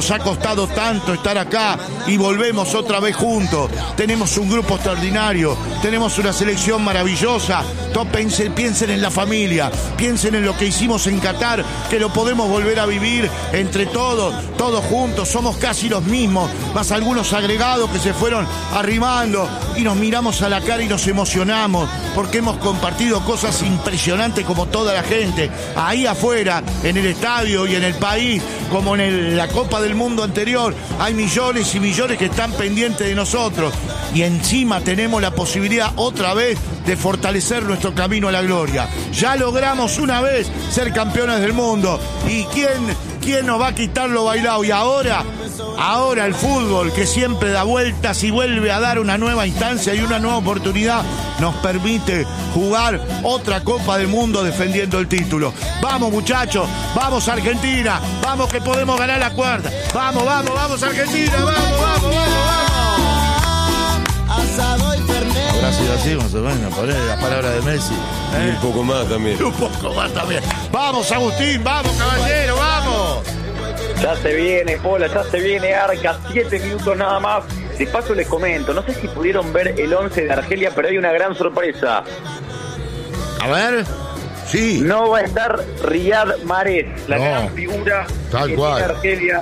Nos ha costado tanto estar acá y volvemos otra vez juntos. Tenemos un grupo extraordinario, tenemos una selección maravillosa. Piensen en la familia, piensen en lo que hicimos en Qatar, que lo podemos volver a vivir entre todos juntos. Somos casi los mismos, más algunos agregados que se fueron arrimando y nos miramos a la cara y nos emocionamos porque hemos compartido cosas impresionantes como toda la gente. Ahí afuera, en el estadio y en el país, como en la Copa del Mundo anterior, hay millones y millones que están pendientes de nosotros. Y encima tenemos la posibilidad otra vez de fortalecer nuestro camino a la gloria. Ya logramos una vez ser campeones del mundo. ¿Y quién nos va a quitar lo bailado? Y ahora el fútbol, que siempre da vueltas y vuelve a dar una nueva instancia y una nueva oportunidad, nos permite jugar otra Copa del Mundo defendiendo el título. Vamos, muchachos, vamos Argentina, vamos que podemos ganar la cuarta. Vamos Argentina, vamos. Habrá sido así, más o menos, poner la palabra de Messi. Y un poco más también. Vamos, Agustín, vamos, caballero, vamos. Ya se viene, Pola, ya se viene Arca, 7 minutos nada más. De paso les comento, no sé si pudieron ver el 11 de Argelia, pero hay una gran sorpresa. A ver, sí. No va a estar Riyad Mahrez, la gran figura tal que cual. tiene Argelia.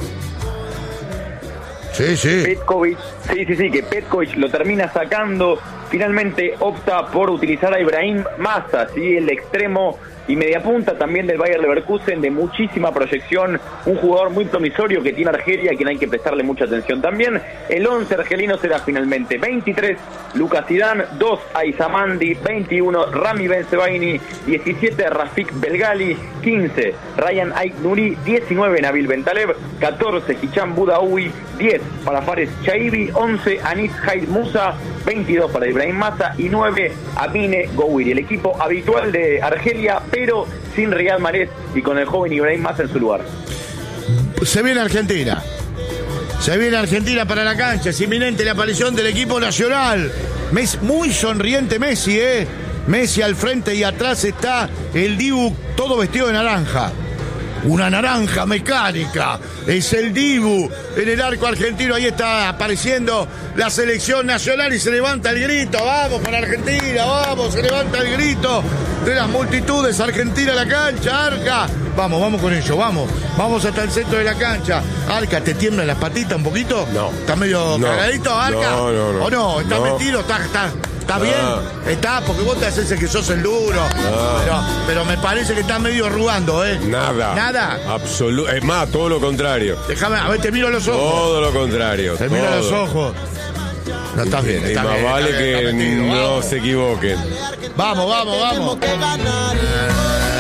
Sí. Petkovic, sí, que Petkovic lo termina sacando. Finalmente opta por utilizar a Ibrahim Massa, ¿sí? El extremo y mediapunta también del Bayer Leverkusen, de muchísima proyección, un jugador muy promisorio que tiene Argelia, a quien hay que prestarle mucha atención también. El 11 argelino será finalmente 23, Lucas Zidane, 2, Aizamandi, 21, Rami Bensebaini, 17, Rafik Belgali, 15, Ryan Aït-Nouri, 19, Nabil Bentaleb, 14, Hicham Boudaoui, 10 para Fares Chaibi, 11, Anis Haid Musa, 22 para Ibrahim Massa y 9, Amine Gouiri. El equipo habitual de Argelia, pero sin Riyad Mahrez y con el joven Ibrahim Massa en su lugar. Se viene Argentina para la cancha. Es inminente la aparición del equipo nacional. Muy sonriente Messi, Messi al frente y atrás está el Dibu, todo vestido de naranja. Una naranja mecánica. Es el Dibu en el arco argentino. Ahí está apareciendo la selección nacional y se levanta el grito. Vamos para Argentina, vamos. Se levanta el grito de las multitudes. Argentina a la cancha, Arca. Vamos con ello, vamos hasta el centro de la cancha. Arca, ¿te tiemblan las patitas un poquito? No. ¿Estás medio cagadito, Arca? No. ¿O no? ¿Estás metido? ¿Estás bien? ¿Estás? Porque vos te haces el que sos el duro. Pero me parece que estás medio arrugando, Nada. Es más, todo lo contrario. Déjame, a ver, te miro los ojos. Todo lo contrario. Te miro los ojos. No, estás bien, Y más vale que no se equivoquen. Vamos.